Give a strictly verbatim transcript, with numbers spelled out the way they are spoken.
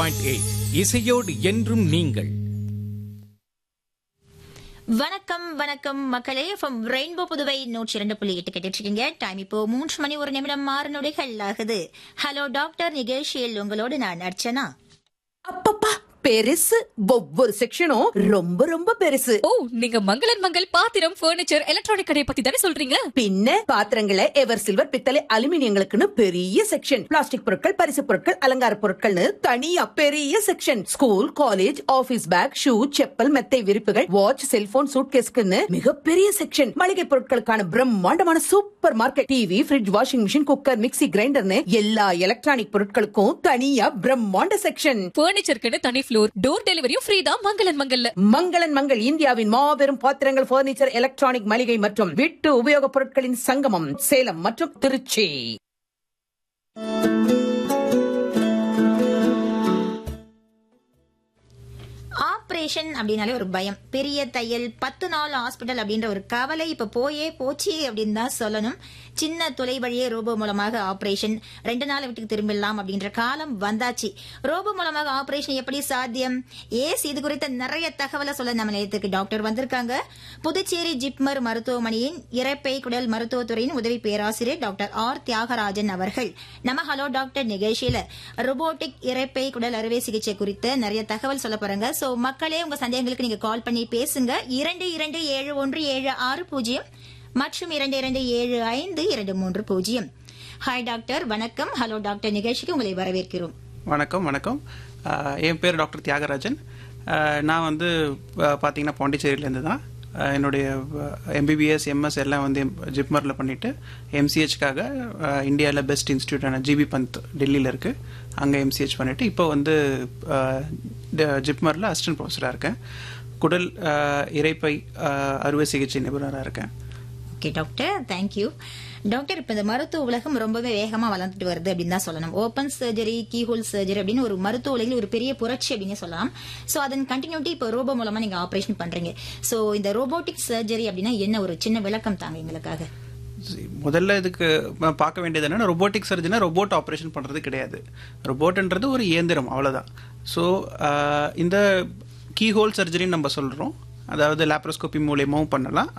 இசையோடு என்றும் நீங்கள். வணக்கம் வணக்கம் மக்களே, ஃப்ரம் ரெயின்போ புதுவை நூற்றி இரண்டு புள்ளி எட்டு கேட்டுட்டு இருக்கீங்க. டைம் இப்போ மூன்று மணி ஒரு நிமிடம் ஆறு நொடிகள் ஆகுது. ஹலோ டாக்டர் நிகழ்ச்சியில் உங்களோடு நான் அர்ச்சனா. அப்பப்பா பெருசு, ஒவ்வொரு செக்ஷனும் ரொம்ப ரொம்ப பெருசு. ஓ, நீங்க மங்களன் மங்கள் பாத்திரம், பர்னிச்சர், எலக்ட்ரானிக் கடையை பத்தி தானே சொல்றீங்க? பின்ன பாத்திரங்களை எவர் சில்வர், பித்தளை, அலுமினியங்களுக்குன்னு பெரிய செக்ஷன், பிளாஸ்டிக் பொருட்கள், பரிசு பொருட்கள், அலங்கார பொருட்கள்னு தனியா பெரிய section, school college office back, shoe, chappal, மெத்தை விரிப்புகள், வாட்ச், செல்போன், சூட்கேஸ்க்குன்னு மிகப்பெரிய செக்ஷன், மளிகை பொருட்களுக்கான பிரம்மாண்டமான super market, TV, fridge, washing machine, cooker, mixie, கிரைண்டர்னு எல்லா எலக்ட்ரானிக் பொருட்களுக்கும் தனியா பிரம்மாண்ட செக்ஷன். பர்னிச்சருக்கு தனி ஃப்ளோர், டோர் டெலிவரியும் ஃப்ரீ தான் மங்களன் மங்கல்ல. மங்களன் மங்கள் இந்தியாவின் மாபெரும் பாத்திரங்கள், பர்னிச்சர், எலக்ட்ரானிக், மளிகை மற்றும் வீட்டு உபயோகப் பொருட்களின் சங்கமம், சேலம் மற்றும் திருச்சி. ஆபரேஷன் அப்படின்னாலே ஒரு பயம், பெரிய தையல், பத்து நாள் ஹாஸ்பிட்டல் அப்படின்ற ஒரு கவலை இப்ப போயே போச்சு அப்படின்னு தான் சொல்லணும். சின்ன துளை வழியே ரோபோ மூலமாக ஆபரேஷன், ரெண்டு நாள் வீட்டுக்கு திரும்பிடலாம் அப்படின்ற காலம் வந்தாச்சு. ரோபோ மூலமாக ஆபரேஷன் எப்படி சாத்தியம், ஏஸ் இது குறித்த நிறைய தகவலை சொல்ல நம்ம நேரத்துக்கு டாக்டர் வந்திருக்காங்க. புதுச்சேரி ஜிப்மர் மருத்துவமனையின் இரைப்பை குடல் மருத்துவத்துறையின் உதவி பேராசிரியர் டாக்டர் ஆர் தியாகராஜன் அவர்கள் நம்ம ஹலோ டாக்டர் நிகழ்ச்சியில ரோபோட்டிக் இரைப்பை குடல் அறுவை சிகிச்சை குறித்த நிறைய தகவல் சொல்ல போறாங்க. சோ மக்களே, உங்க சந்தேகங்களுக்கு நீங்க கால் பண்ணி பேசுங்க. இரண்டு இரண்டு ஏழு ஒன்று ஏழு ஆறு பூஜ்ஜியம் மற்றும் இரண்டு இரண்டு ஏழு ஐந்து இரண்டு மூன்று பூஜ்ஜியம். ஹாய் டாக்டர், வணக்கம். ஹலோ டாக்டர் நிகழ்ச்சிக்கு உங்களை வரவேற்கிறோம். வணக்கம் வணக்கம் ஆஹ் என் பேர் டாக்டர் தியாகராஜன். ஆஹ் நான் வந்து பார்த்தீங்கன்னா பாண்டிச்சேரியிலேருந்து தான் என்னுடைய எம்பிபிஎஸ் எம்எஸ் எல்லாம் வந்து ஜிப்மரில் பண்ணிவிட்டு எம்சிஹெச்காக இந்தியாவில் பெஸ்ட் இன்ஸ்டியூட்டான ஜிபி பந்த் டெல்லியில் இருக்குது, அங்கே எம்சிஹெச் பண்ணிவிட்டு இப்போ வந்து ஜிப்மரில் அசிஸ்டன்ட் ப்ரொஃபஸராக இருக்கேன். குடல் இரைப்பை அறுவை சிகிச்சை நிபுணராக இருக்கேன். Okay doctor, thank you. டாக்டர், இப்ப இந்த மருத்துவ உலகம் ரொம்பவே வேகமா வளர்ந்துட்டு வருது அப்படின்னு தான் சொல்லணும். ஓபன் சர்ஜரி, கீஹோல் சர்ஜரி அப்படின்னு ஒரு மருத்துவ உலகில் ஒரு பெரிய புரட்சி அப்படின்னு சொல்லலாம். சோ அதன் கண்டினியூட்டி இப்போ ரோபோ மூலமா நீங்க ஆபரேஷன் பண்றீங்க. சோ இந்த ரோபோட்டிக் சர்ஜரி அப்படின்னா என்ன, ஒரு சின்ன விளக்கம் தாங்க எங்களுக்காக. முதல்ல இதுக்கு பார்க்க வேண்டியது என்னன்னா, ரொபோட்டிக் சர்ஜரினா ரொபோட் ஆப்ரேஷன் பண்ணுறது கிடையாது. ரொபோட்ன்றது ஒரு இயந்திரம், அவ்வளோதான். ஸோ இந்த கீஹோல் சர்ஜரின்னு நம்ம சொல்கிறோம், அதாவது லேப்ரோஸ்கோபி மூலியமாவும் பண்ணலாம்,